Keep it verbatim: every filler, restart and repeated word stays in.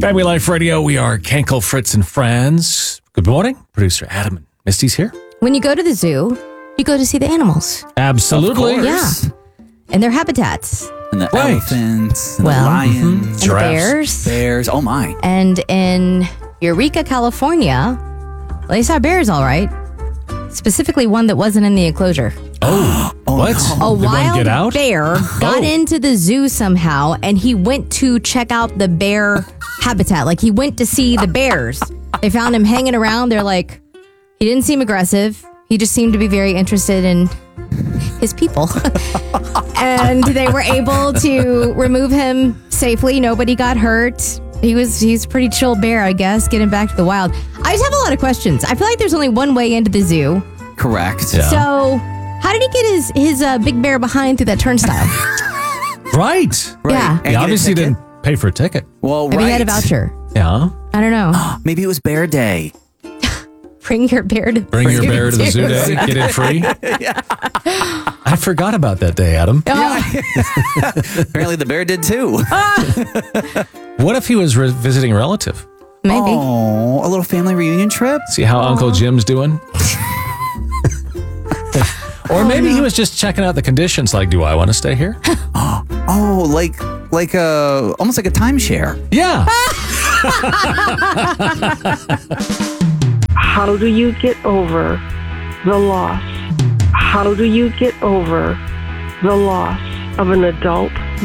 Family Life Radio, we are Kenkel, Fritz, and Friends. Good morning. Producer Adam and Misty's here. When you go to the zoo, you go to see the animals. Absolutely. Yeah. And their habitats. And the Right. elephants, and Well, the lions, And the Giraffes. bears. bears. Oh my. And in Eureka, California, well, they saw bears all right. Specifically one that wasn't in the enclosure. Oh, Oh, what? no. Did A one wild get out? bear got Oh. into the zoo somehow, and he went to check out the bear habitat. Like, he went to see the bears. They found him hanging around. They're like, he didn't seem aggressive. He just seemed to be very interested in his people. And they were able to remove him safely. Nobody got hurt. He was he's a pretty chill bear, I guess, getting back to the wild. I just have a lot of questions. I feel like there's only one way into the zoo. Correct. Yeah. So, how did he get his his uh, big bear behind through that turnstile? Right. Right. Yeah. And He get a obviously ticket? didn't pay for a ticket. Well, Maybe right. he had a voucher. Yeah. I don't know. Maybe it was Bear Day. Bring your bear to Bring your bear to the zoo day. Get it free. I forgot about that day, Adam. Oh, Apparently, the bear did too. What if he was re- visiting a relative? maybe. Oh, a little family reunion trip. See how Uncle Jim's doing? Or maybe he was just checking out the conditions, like, do I want to stay here? Oh, like like a almost like a timeshare. Yeah. How do you get over the loss? How do you get over the loss of an adult